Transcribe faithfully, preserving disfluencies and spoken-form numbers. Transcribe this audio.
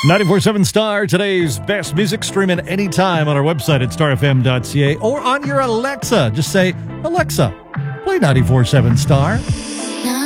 ninety-four point seven Star, today's best music, streaming anytime on our website at star f m dot c a or on your Alexa. Just say, Alexa, play ninety-four point seven Star.